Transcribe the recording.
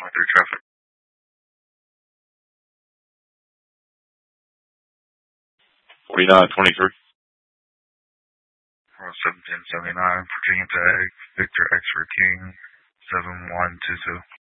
through traffic. 4923. 1779, Virginia Tech, Victor X for King, 7122.